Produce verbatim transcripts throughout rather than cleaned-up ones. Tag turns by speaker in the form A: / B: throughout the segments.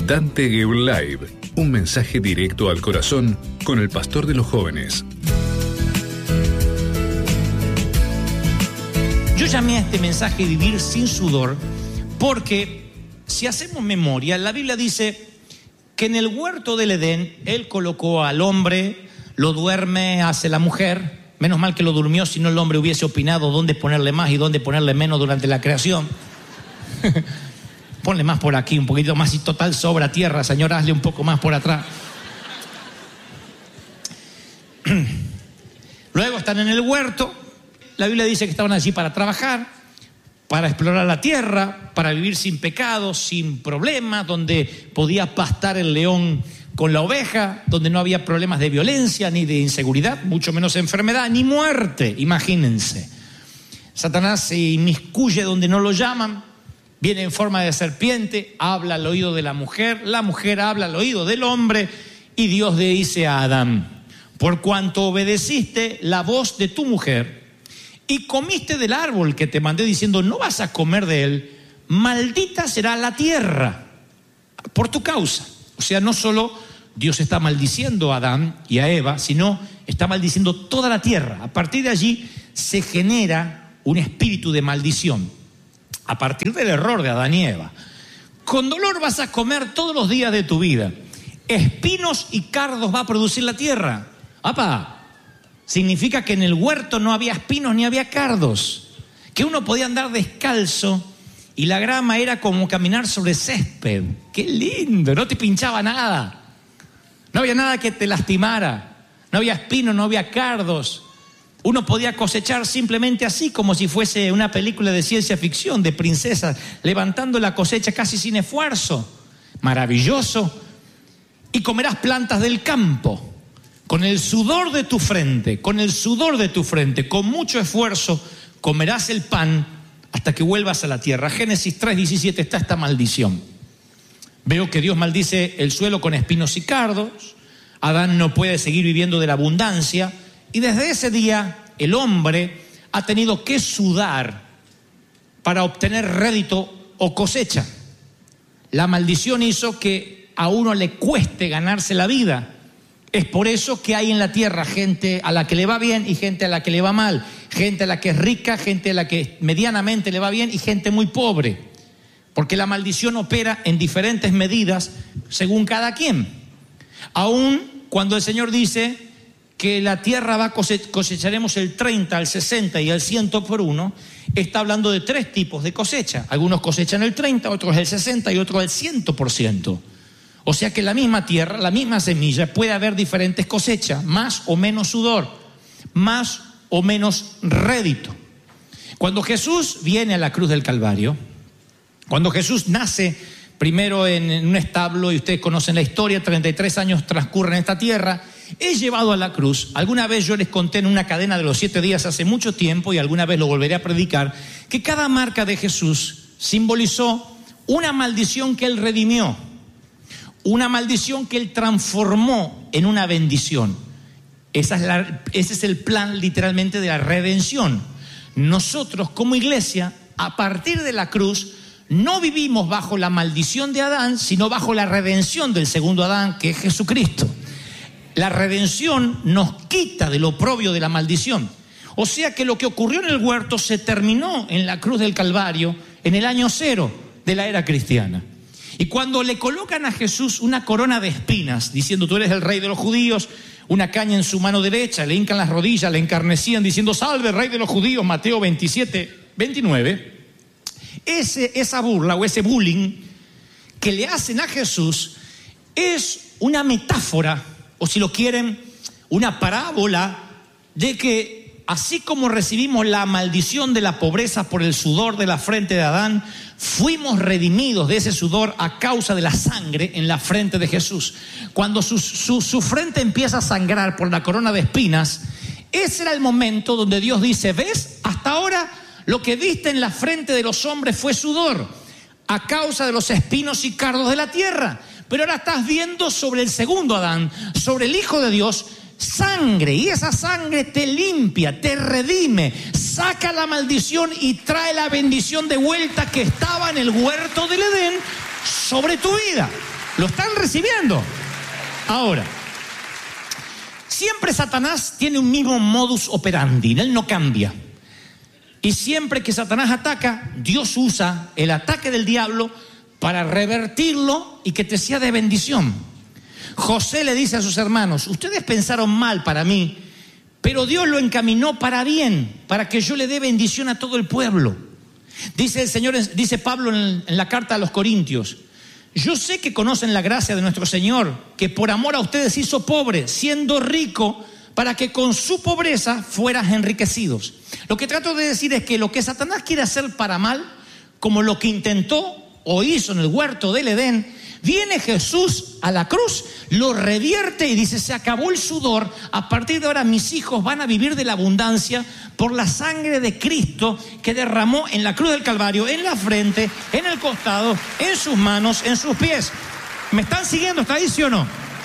A: Dante Gebel Live, un mensaje directo al corazón con el pastor de los jóvenes.
B: Yo llamé a este mensaje Vivir sin sudor porque si hacemos memoria, la Biblia dice que en el huerto del Edén Él colocó al hombre, lo duerme, hace la mujer. Menos mal que lo durmió, si no el hombre hubiese opinado dónde ponerle más y dónde ponerle menos durante la creación. Ponle más por aquí, un poquito más y total sobra tierra, Señor, hazle un poco más por atrás. Luego están en el huerto. La Biblia dice que estaban allí para trabajar, para explorar la tierra, para vivir sin pecado, sin problemas, donde podía pastar el león con la oveja, donde no había problemas de violencia, ni de inseguridad, mucho menos enfermedad, ni muerte, imagínense. Satanás se inmiscuye donde no lo llaman, viene en forma de serpiente, habla al oído de la mujer, la mujer habla al oído del hombre, y Dios le dice a Adán: por cuanto obedeciste la voz de tu mujer y comiste del árbol que te mandé diciendo no vas a comer de él, maldita será la tierra por tu causa. O sea, no solo Dios está maldiciendo a Adán y a Eva, sino está maldiciendo toda la tierra. A partir de allí se genera un espíritu de maldición. A partir del error de Adán y Eva. Con dolor vas a comer todos los días de tu vida. Espinos y cardos va a producir la tierra. ¡Apa! Significa que en el huerto no había espinos ni había cardos. Que uno podía andar descalzo y la grama era como caminar sobre césped. ¡Qué lindo! No te pinchaba nada. No había nada que te lastimara. No había espinos, no había cardos. Uno podía cosechar simplemente así, como si fuese una película de ciencia ficción, de princesas, levantando la cosecha casi sin esfuerzo. Maravilloso. Y comerás plantas del campo, con el sudor de tu frente, con el sudor de tu frente, con mucho esfuerzo, comerás el pan hasta que vuelvas a la tierra. Génesis tres diecisiete está esta maldición. Veo que Dios maldice el suelo con espinos y cardos. Adán no puede seguir viviendo de la abundancia. Y desde ese día el hombre ha tenido que sudar para obtener rédito o cosecha. La maldición hizo que a uno le cueste ganarse la vida. Es por eso que hay en la tierra gente a la que le va bien y gente a la que le va mal. Gente a la que es rica, gente a la que medianamente le va bien y gente muy pobre. Porque la maldición opera en diferentes medidas según cada quien. Aún cuando el Señor dice que la tierra va a cosechar, cosecharemos el treinta, el sesenta y el cien por uno, está hablando de tres tipos de cosecha. Algunos cosechan el treinta, otros el sesenta y otros el cien por ciento. O sea que en la misma tierra, la misma semilla, puede haber diferentes cosechas, más o menos sudor, más o menos rédito. Cuando Jesús viene a la cruz del Calvario, cuando Jesús nace primero en, en un establo, y ustedes conocen la historia, treinta y tres años transcurren en esta tierra, es llevado a la cruz. Alguna vez yo les conté en una cadena de los siete días hace mucho tiempo, y alguna vez lo volveré a predicar, que cada marca de Jesús simbolizó una maldición que Él redimió, una maldición que Él transformó en una bendición. Esa es la, ese es el plan literalmente de la redención. Nosotros como iglesia, a partir de la cruz, no vivimos bajo la maldición de Adán, sino bajo la redención del segundo Adán, que es Jesucristo. La redención nos quita del oprobio de la maldición. O sea que lo que ocurrió en el huerto se terminó en la cruz del Calvario en el año cero de la era cristiana. Y cuando le colocan a Jesús una corona de espinas, diciendo tú eres el rey de los judíos, una caña en su mano derecha, le hincan las rodillas, le encarnecían diciendo salve rey de los judíos, Mateo veintisiete, veintinueve, ese, esa burla o ese bullying que le hacen a Jesús es una metáfora, o si lo quieren, una parábola de que así como recibimos la maldición de la pobreza por el sudor de la frente de Adán, fuimos redimidos de ese sudor a causa de la sangre en la frente de Jesús. Cuando su, su, su frente empieza a sangrar por la corona de espinas, ese era el momento donde Dios dice, ¿ves? Hasta ahora lo que viste en la frente de los hombres fue sudor a causa de los espinos y cardos de la tierra. Pero ahora estás viendo sobre el segundo Adán, sobre el Hijo de Dios, sangre. Y esa sangre te limpia, te redime, saca la maldición y trae la bendición de vuelta que estaba en el huerto del Edén sobre tu vida. ¿Lo están recibiendo? Ahora, siempre Satanás tiene un mismo modus operandi, él no cambia. Y siempre que Satanás ataca, Dios usa el ataque del diablo para revertirlo y que te sea de bendición. José le dice a sus hermanos: ustedes pensaron mal para mí, pero Dios lo encaminó para bien, para que yo le dé bendición a todo el pueblo. Dice el Señor, dice Pablo en, en la carta a los Corintios: yo sé que conocen la gracia de nuestro Señor, que por amor a ustedes hizo pobre, siendo rico, para que con su pobreza fueras enriquecidos. Lo que trato de decir es que lo que Satanás quiere hacer para mal, como lo que intentó o hizo en el huerto del Edén, viene Jesús a la cruz, lo revierte y dice: se acabó el sudor, a partir de ahora mis hijos van a vivir de la abundancia por la sangre de Cristo que derramó en la cruz del Calvario, en la frente, en el costado, en sus manos, en sus pies. ¿Me están siguiendo? ¿Está ahí, sí o no?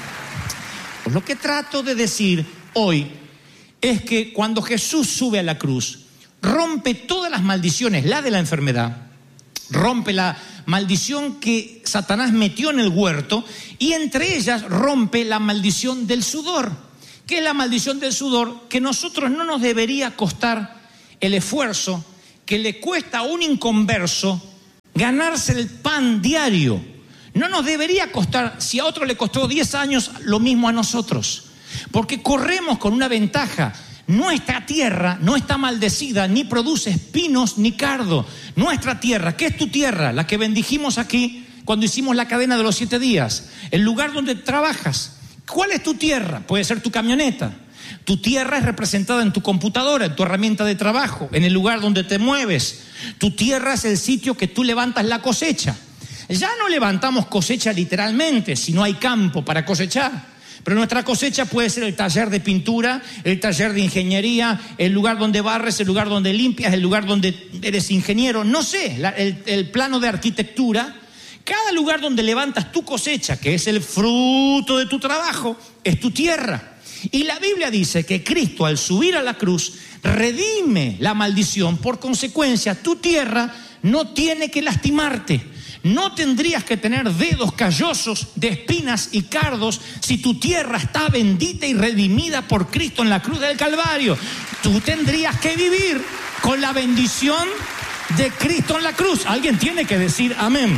B: Pues lo que trato de decir hoy es que cuando Jesús sube a la cruz, rompe todas las maldiciones, la de la enfermedad, rompe la maldición que Satanás metió en el huerto, y entre ellas rompe la maldición del sudor. ¿Qué es la maldición del sudor? Que nosotros no nos debería costar el esfuerzo que le cuesta a un inconverso ganarse el pan diario. No nos debería costar, si a otro le costó diez años, lo mismo a nosotros. Porque corremos con una ventaja. Nuestra tierra no está maldecida, ni produce espinos ni cardo. Nuestra tierra, ¿qué es tu tierra? La que bendijimos aquí cuando hicimos la cadena de los siete días. El lugar donde trabajas. ¿Cuál es tu tierra? Puede ser tu camioneta. Tu tierra es representada en tu computadora, en tu herramienta de trabajo, en el lugar donde te mueves. Tu tierra es el sitio que tú levantas la cosecha. Ya no levantamos cosecha literalmente, si no hay campo para cosechar. Pero nuestra cosecha puede ser el taller de pintura, el taller de ingeniería, el lugar donde barres, el lugar donde limpias, el lugar donde eres ingeniero. No sé, la, el, el plano de arquitectura. Cada lugar donde levantas tu cosecha, que es el fruto de tu trabajo, es tu tierra. Y la Biblia dice que Cristo, al subir a la cruz, redime la maldición. Por consecuencia, tu tierra no tiene que lastimarte. No tendrías que tener dedos callosos de espinas y cardos si tu tierra está bendita y redimida por Cristo en la cruz del Calvario. Tú tendrías que vivir con la bendición de Cristo en la cruz. Alguien tiene que decir amén.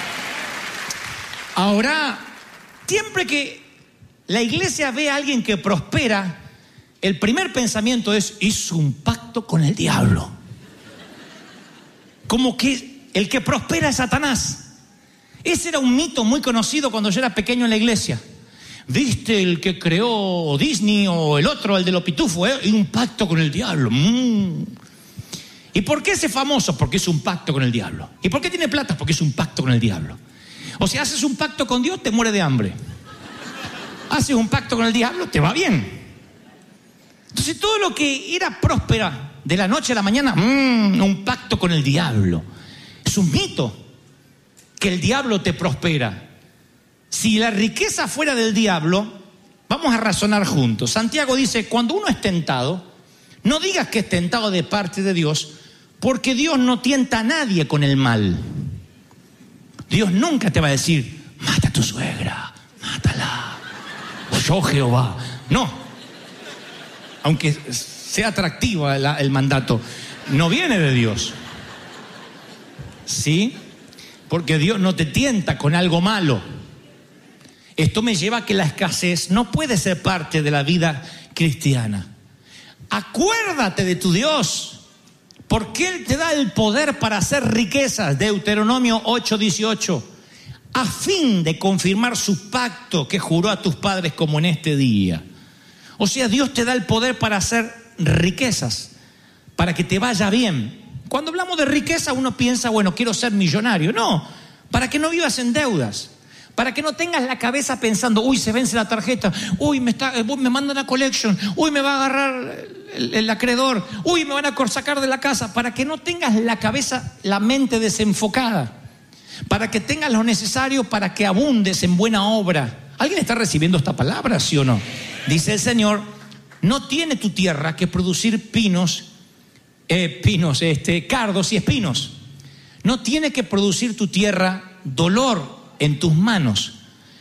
B: Ahora, siempre que la iglesia ve a alguien que prospera, el primer pensamiento es: hizo un pacto con el diablo. Como que el que prospera es Satanás. Ese era un mito muy conocido cuando yo era pequeño en la iglesia. ¿Viste el que creó Disney o el otro, el de los pitufos? ¿eh? Y un pacto con el diablo. Mm. ¿Y por qué ese famoso? Porque es un pacto con el diablo. ¿Y por qué tiene plata? Porque es un pacto con el diablo. O sea, haces un pacto con Dios, te muere de hambre. Haces un pacto con el diablo, te va bien. Entonces todo lo que era próspera de la noche a la mañana, mmm, un pacto con el diablo. Es un mito que el diablo te prospera. Si la riqueza fuera del diablo, vamos a razonar juntos. Santiago dice: cuando uno es tentado, no digas que es tentado de parte de Dios, porque Dios no tienta a nadie con el mal. Dios nunca te va a decir: mata a tu suegra, mátala, yo Jehová. No, aunque sea atractivo el, el mandato, no viene de Dios. ¿Sí? Porque Dios no te tienta con algo malo. Esto me lleva a que la escasez no puede ser parte de la vida cristiana. Acuérdate de tu Dios, porque Él te da el poder para hacer riquezas. Deuteronomio ocho dieciocho, a fin de confirmar su pacto que juró a tus padres como en este día. O sea, Dios te da el poder para hacer riquezas, para que te vaya bien. Cuando hablamos de riqueza, uno piensa: bueno, quiero ser millonario. No, para que no vivas en deudas, para que no tengas la cabeza pensando: uy, se vence la tarjeta, uy, me, está, me mandan a collection, uy, me va a agarrar el, el acreedor, uy, me van a sacar de la casa. Para que no tengas la cabeza, la mente desenfocada, para que tengas lo necesario para que abundes en buena obra. ¿Alguien está recibiendo esta palabra, sí o no? Dice el Señor: no tiene tu tierra que producir pinos, eh, pinos, este, cardos y espinos. No tiene que producir tu tierra dolor en tus manos.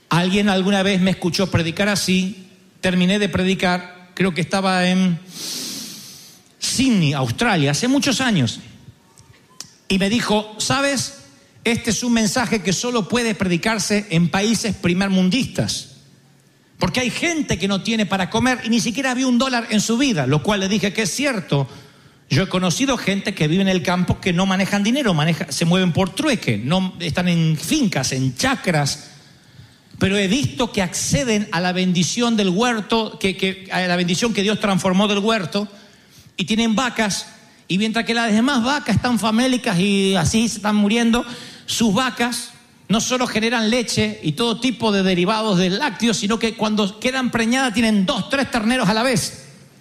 B: Alguien alguna vez me escuchó predicar así, terminé de predicar, creo que estaba en Sydney, Australia, hace muchos años, y me dijo, ¿sabes? Este es un mensaje que solo puede predicarse en países primermundistas, porque hay gente que no tiene para comer y ni siquiera había un dólar en su vida, lo cual le dije que es cierto. Yo he conocido gente que vive en el campo que no manejan dinero, maneja, se mueven por trueque, no están en fincas, en chacras, pero he visto que acceden a la bendición del huerto, que, que, a la bendición que Dios transformó del huerto, y tienen vacas, y mientras que las demás vacas están famélicas y así se están muriendo, sus vacas no solo generan leche y todo tipo de derivados del lácteo, sino que cuando quedan preñadas tienen dos, tres terneros a la vez.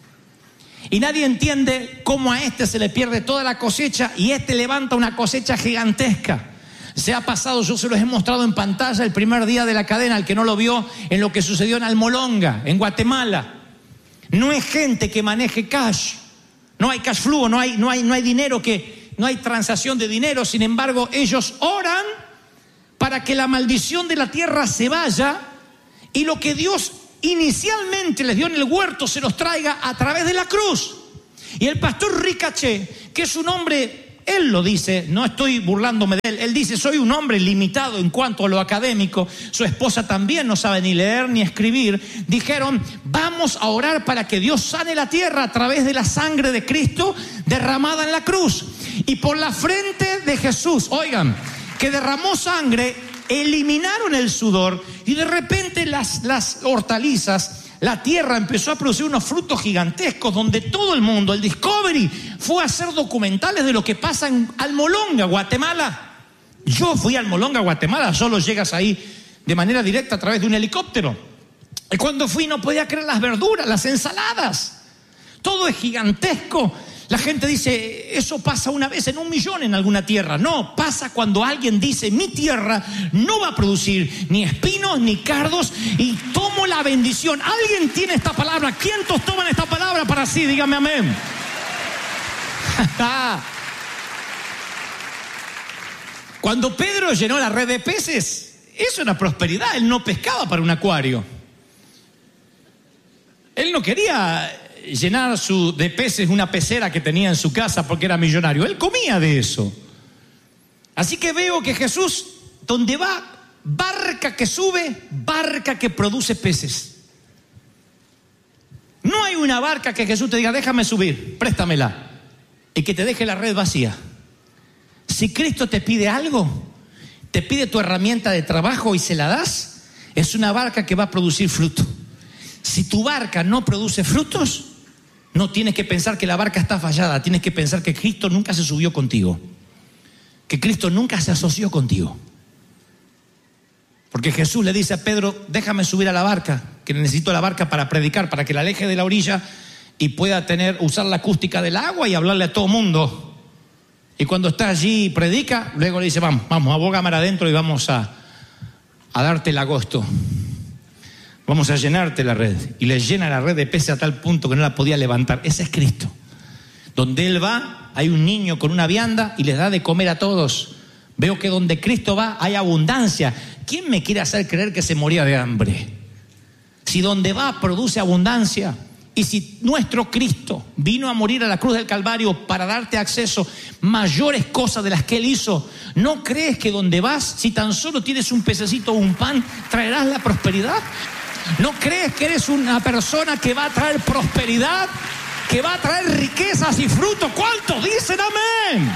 B: Y nadie entiende cómo a este se le pierde toda la cosecha y este levanta una cosecha gigantesca. Se ha pasado, yo se los he mostrado en pantalla el primer día de la cadena, el que no lo vio, en lo que sucedió en Almolonga, en Guatemala. No es gente que maneje cash, no hay cash flow, no hay, no hay, no hay dinero, que, no hay transacción de dinero. Sin embargo, ellos oran para que la maldición de la tierra se vaya y lo que Dios inicialmente les dio en el huerto se los traiga a través de la cruz. Y el pastor Ricaché, que es un hombre, él lo dice, no estoy burlándome de él, él dice, soy un hombre limitado en cuanto a lo académico, su esposa también no sabe ni leer ni escribir, dijeron, vamos a orar para que Dios sane la tierra a través de la sangre de Cristo derramada en la cruz. Y por la frente de Jesús, oigan, que derramó sangre, eliminaron el sudor y de repente las, las hortalizas, la tierra empezó a producir unos frutos gigantescos donde todo el mundo, el Discovery, fue a hacer documentales de lo que pasa en Almolonga, Guatemala. Yo fui a Almolonga, Guatemala, solo llegas ahí de manera directa a través de un helicóptero. Y cuando fui no podía creer las verduras, las ensaladas. Todo es gigantesco. La gente dice, eso pasa una vez en un millón en alguna tierra. No, pasa cuando alguien dice, mi tierra no va a producir ni espinos ni cardos y tomo la bendición. ¿Alguien tiene esta palabra? ¿Quiénes toman esta palabra para sí? Dígame amén. Cuando Pedro llenó la red de peces, eso era prosperidad. Él no pescaba para un acuario. Él no quería llenar su, de peces una pecera que tenía en su casa porque era millonario. Él comía de eso. Así que veo que Jesús, donde va, barca que sube, barca que produce peces. No hay una barca que Jesús te diga, déjame subir, préstamela, y que te deje la red vacía. Si Cristo te pide algo, te pide tu herramienta de trabajo y se la das, es una barca que va a producir fruto. Si tu barca no produce frutos, no tienes que pensar que la barca está fallada, tienes que pensar que Cristo nunca se subió contigo, que Cristo nunca se asoció contigo. Porque Jesús le dice a Pedro, déjame subir a la barca, que necesito la barca para predicar, para que la aleje de la orilla y pueda tener, usar la acústica del agua y hablarle a todo mundo. Y cuando está allí y predica, luego le dice, vamos, vamos, abógame adentro y vamos a, a darte el agosto. Vamos a llenarte la red. Y le llena la red de peces a tal punto que no la podía levantar. Ese es Cristo. Donde Él va, hay un niño con una vianda y les da de comer a todos. Veo que donde Cristo va hay abundancia. ¿Quién me quiere hacer creer que se moría de hambre? Si donde va produce abundancia. Y si nuestro Cristo vino a morir a la cruz del Calvario para darte acceso mayores cosas de las que Él hizo, ¿no crees que donde vas, si tan solo tienes un pececito o un pan, traerás la prosperidad? ¿No crees que eres una persona que va a traer prosperidad, que va a traer riquezas y frutos? ¿Cuántos dicen amén?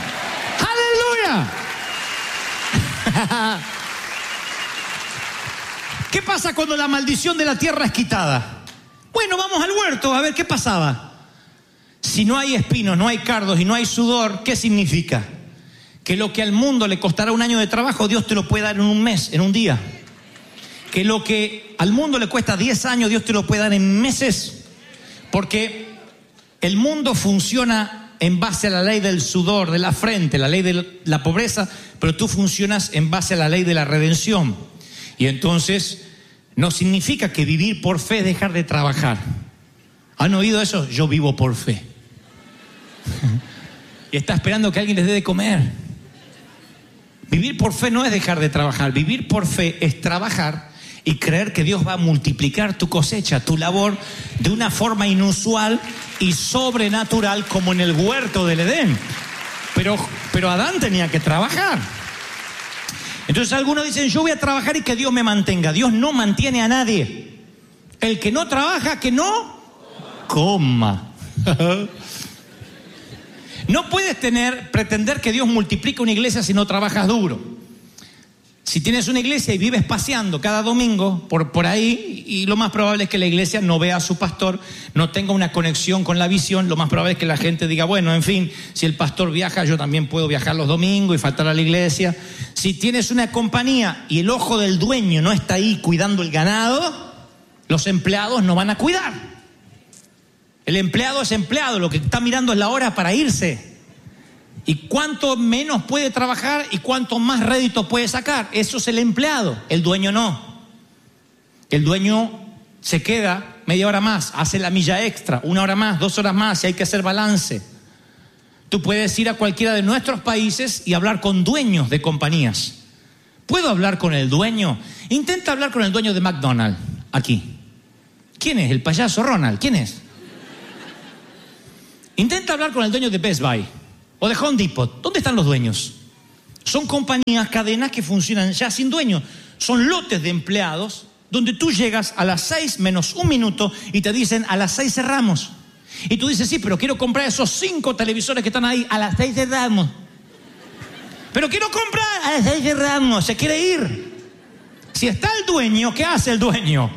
B: ¡Aleluya! ¿Qué pasa cuando la maldición de la tierra es quitada? Bueno, vamos al huerto a ver qué pasaba. Si no hay espinos, no hay cardos y no hay sudor, ¿qué significa? Que lo que al mundo le costará un año de trabajo, Dios te lo puede dar en un mes, en un día. Que lo que al mundo le cuesta diez años, Dios te lo puede dar en meses. Porque el mundo funciona en base a la ley del sudor, de la frente, la ley de la pobreza, pero tú funcionas en base a la ley de la redención. Y entonces no significa que vivir por fe es dejar de trabajar. ¿Han oído eso? Yo vivo por fe. Y está esperando que alguien les dé de comer. Vivir por fe no es dejar de trabajar. Vivir por fe es trabajar y creer que Dios va a multiplicar tu cosecha, tu labor, de una forma inusual y sobrenatural como en el huerto del Edén. Pero, pero Adán tenía que trabajar. Entonces algunos dicen, yo voy a trabajar y que Dios me mantenga. Dios no mantiene a nadie. El que no trabaja, que no coma. No puedes tener, pretender que Dios multiplique una iglesia si no trabajas duro. Si tienes una iglesia y vives paseando cada domingo por, por ahí, y lo más probable es que la iglesia no vea a su pastor, no tenga una conexión con la visión, lo más probable es que la gente diga, bueno, en fin, si el pastor viaja, yo también puedo viajar los domingos y faltar a la iglesia. Si tienes una compañía y el ojo del dueño no está ahí cuidando el ganado, los empleados no van a cuidar. El empleado es empleado, lo que está mirando es la hora para irse. Y cuánto menos puede trabajar y cuánto más rédito puede sacar. Eso es el empleado, el dueño no. El dueño se queda media hora más, hace la milla extra, una hora más, dos horas más, y hay que hacer balance. Tú puedes ir a cualquiera de nuestros países y hablar con dueños de compañías. ¿Puedo hablar con el dueño? Intenta hablar con el dueño de McDonald's, aquí. ¿Quién es? El payaso Ronald, ¿quién es? Intenta hablar con el dueño de Best Buy o de Home Depot. ¿Dónde están los dueños? Son compañías, cadenas que funcionan ya sin dueño. Son lotes de empleados donde tú llegas a las seis menos un minuto y te dicen a las seis cerramos. Y tú dices, sí, pero quiero comprar esos cinco televisores que están ahí, a las seis cerramos. Pero quiero comprar, a las seis cerramos, se quiere ir. Si está el dueño, ¿qué hace el dueño?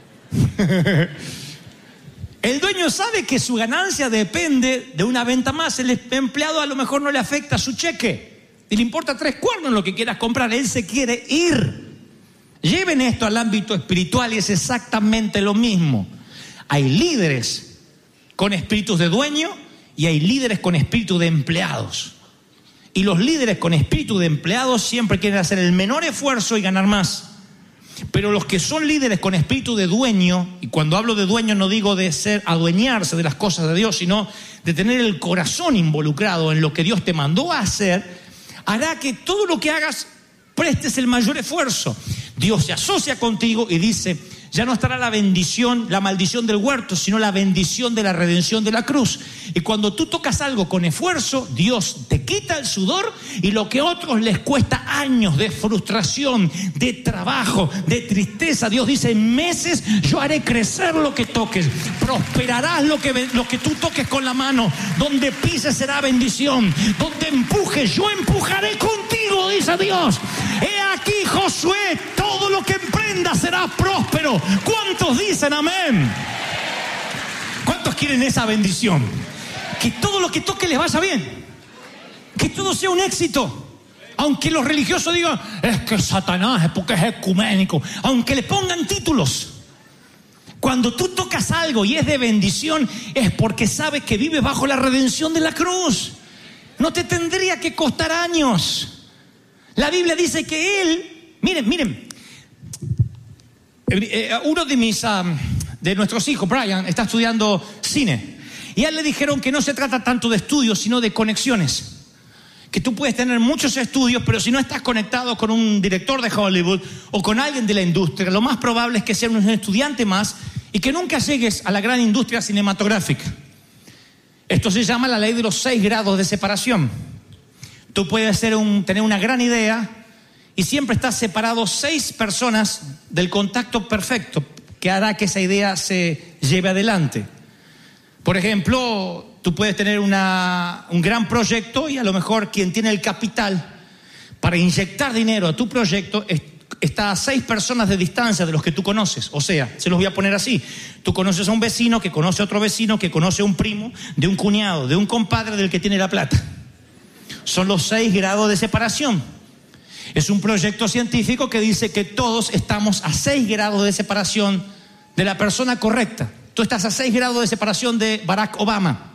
B: El dueño sabe que su ganancia depende de una venta más. El empleado a lo mejor no le afecta su cheque y le importa tres cuernos lo que quieras comprar. Él se quiere ir. Lleven esto al ámbito espiritual y es exactamente lo mismo. Hay líderes con espíritus de dueño y hay líderes con espíritu de empleados. Y los líderes con espíritu de empleados siempre quieren hacer el menor esfuerzo y ganar más. Pero los que son líderes con espíritu de dueño, y cuando hablo de dueño no digo de ser adueñarse de las cosas de Dios, sino de tener el corazón involucrado en lo que Dios te mandó a hacer, hará que todo lo que hagas prestes el mayor esfuerzo. Dios se asocia contigo y dice, ya no estará la bendición, la maldición del huerto, sino la bendición de la redención de la cruz. Y cuando tú tocas algo con esfuerzo, Dios te quita el sudor y lo que a otros les cuesta años de frustración, de trabajo, de tristeza, Dios dice, en meses yo haré crecer lo que toques, prosperarás lo que, lo que tú toques con la mano, donde pises será bendición, donde empujes yo empujaré contigo, dice Dios. He aquí, Josué, todo lo que emprendas será próspero. ¿Cuántos dicen amén? ¿Cuántos quieren esa bendición? Que todo lo que toque les vaya bien, que todo sea un éxito. Aunque los religiosos digan, es que Satanás es porque es ecuménico, aunque le pongan títulos, cuando tú tocas algo y es de bendición, es porque sabes que vives bajo la redención de la cruz. No te tendría que costar años. La Biblia dice que Él, miren, miren, uno de mis, um, de nuestros hijos, Brian, está estudiando cine. Y a él le dijeron que no se trata tanto de estudios, sino de conexiones. Que tú puedes tener muchos estudios, pero si no estás conectado con un director de Hollywood o con alguien de la industria, lo más probable es que seas un estudiante más y que nunca llegues a la gran industria cinematográfica. Esto se llama la ley de los seis grados de separación. Tú puedes ser un, tener una gran idea y siempre estás separado seis personas del contacto perfecto que hará que esa idea se lleve adelante. Por ejemplo, tú puedes tener una, un gran proyecto y a lo mejor quien tiene el capital para inyectar dinero a tu proyecto es, está a seis personas de distancia de los que tú conoces. O sea, se los voy a poner así. Tú conoces a un vecino que conoce a otro vecino que conoce a un primo, de un cuñado, de un compadre del que tiene la plata. Son los seis grados de separación. Es un proyecto científico que dice que todos estamos a seis grados de separación de la persona correcta. Tú estás a seis grados de separación de Barack Obama.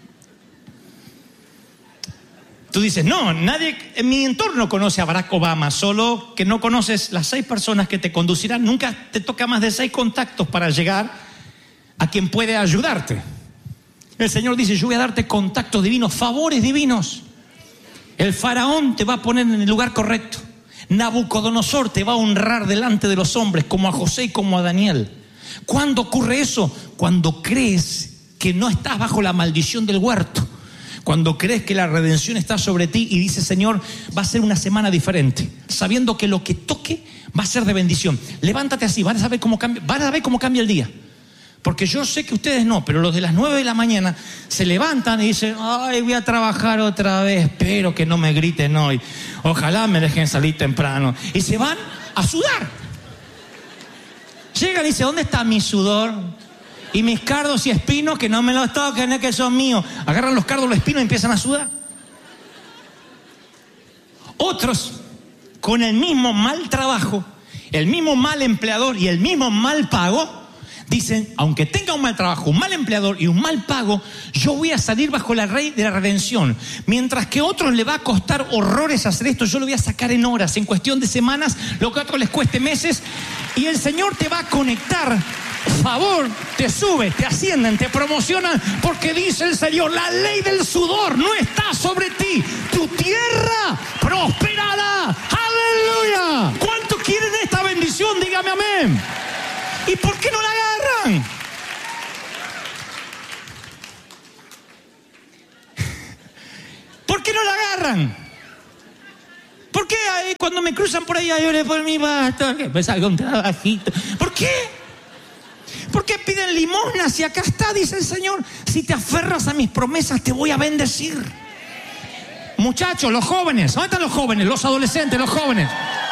B: Tú dices, no, nadie en mi entorno conoce a Barack Obama, solo que no conoces las seis personas que te conducirán. Nunca te toca más de seis contactos para llegar a quien puede ayudarte. El Señor dice, yo voy a darte contactos divinos, favores divinos. El faraón te va a poner en el lugar correcto. Nabucodonosor te va a honrar delante de los hombres, como a José y como a Daniel. ¿Cuándo ocurre eso? Cuando crees que no estás bajo la maldición del huerto. Cuando crees que la redención está sobre ti y dices, Señor, va a ser una semana diferente, sabiendo que lo que toque va a ser de bendición. Levántate así, van a saber cómo cambia, van a ver cómo cambia el día. Porque yo sé que ustedes no, pero los de las nueve de la mañana se levantan y dicen, ay, voy a trabajar otra vez, espero que no me griten hoy, ojalá me dejen salir temprano. Y se van a sudar. Llegan y dicen, ¿dónde está mi sudor? Y mis cardos y espinos, que no me los toquen, es que son míos. Agarran los cardos, los espinos y empiezan a sudar. Otros, con el mismo mal trabajo, el mismo mal empleador y el mismo mal pago, dicen, aunque tenga un mal trabajo, un mal empleador y un mal pago, yo voy a salir bajo la ley de la redención. Mientras que a otros le va a costar horrores hacer esto, yo lo voy a sacar en horas, en cuestión de semanas, lo que a otros les cueste meses. Y el Señor te va a conectar. Favor, te sube, te ascienden, te promocionan, porque dice el Señor, la ley del sudor no está sobre ti. Tu tierra prosperará. ¡Aleluya! ¿Cuántos quieren esta bendición? Dígame amén. ¿Y por qué no la agarran? ¿Por qué no la agarran? ¿Por qué ahí, cuando me cruzan por ahí, yo le pongo mi basta? Me salgo un trabajito. ¿Por qué? ¿Por qué piden limosna? Si acá está, dice el Señor, si te aferras a mis promesas, te voy a bendecir. Muchachos, los jóvenes, ¿dónde están los jóvenes? Los adolescentes, los jóvenes.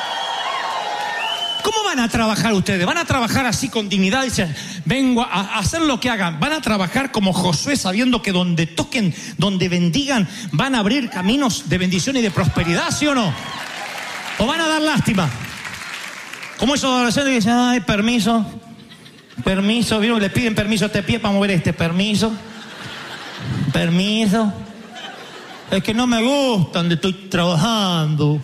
B: ¿Cómo van a trabajar ustedes? ¿Van a trabajar así con dignidad? Dicen, vengo a hacer lo que hagan. ¿Van a trabajar como Josué, sabiendo que donde toquen, donde bendigan, van a abrir caminos de bendición y de prosperidad, sí o no? ¿O van a dar lástima? Como esos adolescentes que dicen, ay, permiso, permiso, ¿vieron? Le piden permiso a este pie para mover este, permiso, permiso. Es que no me gusta donde estoy trabajando.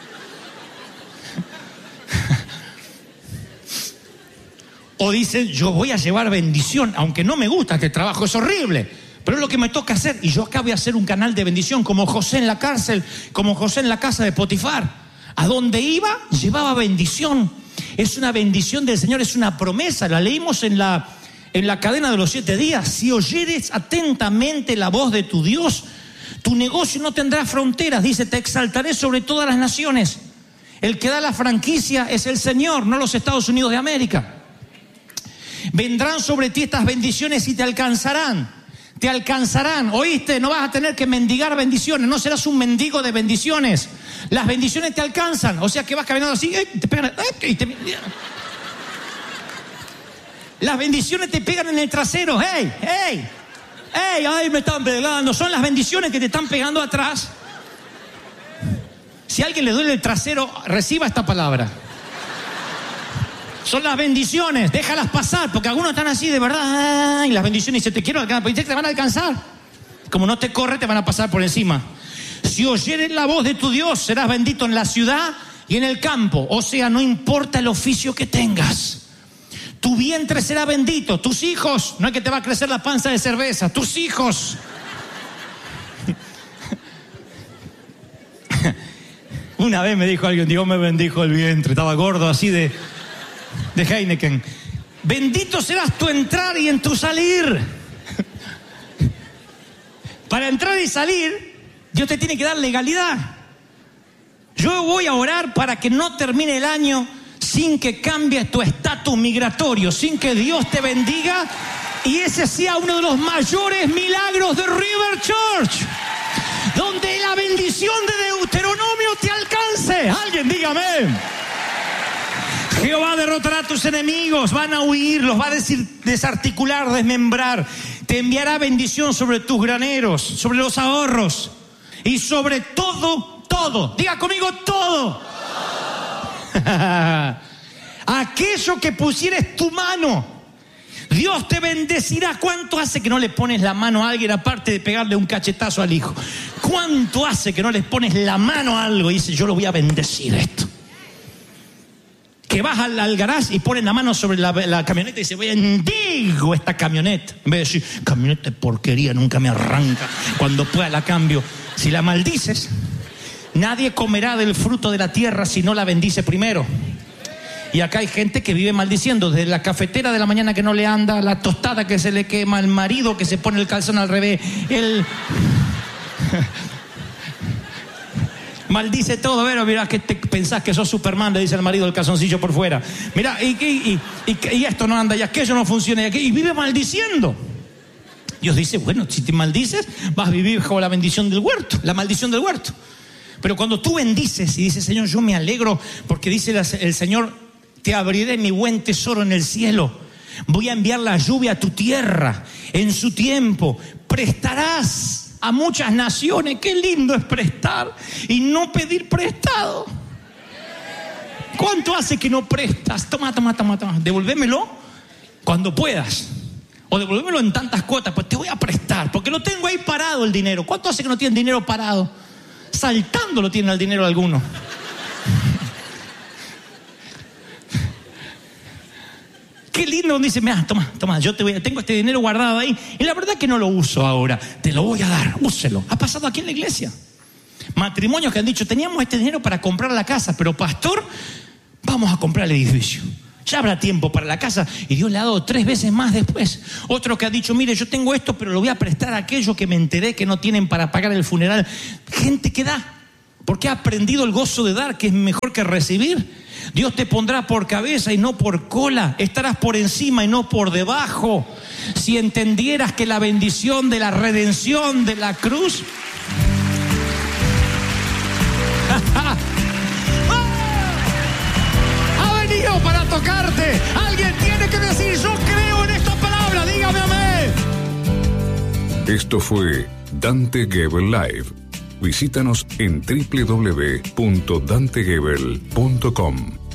B: O dicen, yo voy a llevar bendición, aunque no me gusta este trabajo, es horrible, pero es lo que me toca hacer. Y yo acá voy a hacer un canal de bendición, como José en la cárcel, como José en la casa de Potifar. A donde iba, llevaba bendición. Es una bendición del Señor, es una promesa. La leímos en la, en la cadena de los siete días. Si oyeres atentamente la voz de tu Dios, tu negocio no tendrá fronteras. Dice, te exaltaré sobre todas las naciones. El que da la franquicia es el Señor, no los Estados Unidos de América. Vendrán sobre ti estas bendiciones y te alcanzarán. Te alcanzarán, ¿oíste? No vas a tener que mendigar bendiciones. No serás un mendigo de bendiciones. Las bendiciones te alcanzan. O sea que vas caminando así, ¡eh! Te pegan, ¡eh! Y te... Las bendiciones te pegan en el trasero. ¡Hey! ¡Hey! ¡Hey! ¡Ay, me están pegando! Son las bendiciones que te están pegando atrás. Si a alguien le duele el trasero, reciba esta palabra. Son las bendiciones, déjalas pasar, porque algunos están así de verdad, y las bendiciones dicen, te quiero alcanzar, pero te van a alcanzar. Como no te corre, te van a pasar por encima. Si oyeres la voz de tu Dios, serás bendito en la ciudad y en el campo. O sea, no importa el oficio que tengas. Tu vientre será bendito, tus hijos, no es que te va a crecer la panza de cerveza, tus hijos. Una vez me dijo alguien, Dios me bendijo el vientre, estaba gordo así de... de Heineken. Bendito serás tu entrar y en tu salir. Para entrar y salir, Dios te tiene que dar legalidad. Yo voy a orar para que no termine el año sin que cambie tu estatus migratorio, sin que Dios te bendiga y ese sea uno de los mayores milagros de River Church, donde la bendición de Deuteronomio te alcance. Alguien dígame. Jehová derrotará a tus enemigos, van a huir, los va a desarticular, desmembrar. Te enviará bendición sobre tus graneros, sobre los ahorros y sobre todo, todo. Diga conmigo todo. todo. Aquello que pusieres tu mano, Dios te bendecirá. ¿Cuánto hace que no le pones la mano a alguien aparte de pegarle un cachetazo al hijo? ¿Cuánto hace que no le pones la mano a algo y dices, yo lo voy a bendecir esto? Que vas al, al garage y pones la mano sobre la, la camioneta y dice, bendigo esta camioneta. En vez de decir, camioneta de porquería, nunca me arranca, cuando pueda la cambio. Si la maldices, Nadie comerá del fruto de la tierra si no la bendice primero. Y acá hay gente que vive maldiciendo, desde la cafetera de la mañana que no le anda, la tostada que se le quema, el marido que se pone el calzón al revés, el... maldice todo. A ver, mira que te pensás que sos Superman, le dice el marido el calzoncillo por fuera. Mira, y, y, y, y esto no anda, y aquello no funciona, y, aquello, y vive maldiciendo. Dios dice, bueno, si te maldices, vas a vivir bajo la bendición del huerto, la maldición del huerto. Pero cuando tú bendices y dices, Señor, yo me alegro, porque dice el Señor, te abriré mi buen tesoro en el cielo. Voy a enviar la lluvia a tu tierra en su tiempo. Prestarás a muchas naciones. Qué lindo es prestar y no pedir prestado. ¿Cuánto hace que no prestas? Toma, toma, toma, toma. Devolvémelo cuando puedas. O devolvémelo en tantas cuotas. Pues te voy a prestar, porque lo tengo ahí parado el dinero. ¿Cuánto hace que no tienen dinero parado? Saltando lo tienen el dinero alguno. Qué lindo donde dice, mira, toma, toma, yo te voy a, tengo este dinero guardado ahí. Y la verdad que no lo uso ahora. Te lo voy a dar, úselo. Ha pasado aquí en la iglesia. Matrimonios que han dicho, teníamos este dinero para comprar la casa, pero pastor, vamos a comprar el edificio. Ya habrá tiempo para la casa. Y Dios le ha dado tres veces más después. Otro que ha dicho, mire, yo tengo esto, pero lo voy a prestar a aquellos que me enteré que no tienen para pagar el funeral. Gente que da, porque ha aprendido el gozo de dar, que es mejor que recibir. Dios te pondrá por cabeza y no por cola. Estarás por encima y no por debajo. Si entendieras que la bendición de la redención de la cruz... ha venido para tocarte. Alguien tiene que decir, yo creo en esta palabra. Dígame amén.
A: Esto fue Dante Gebel Live. Visítanos en doble u doble u doble u punto dante gebel punto com.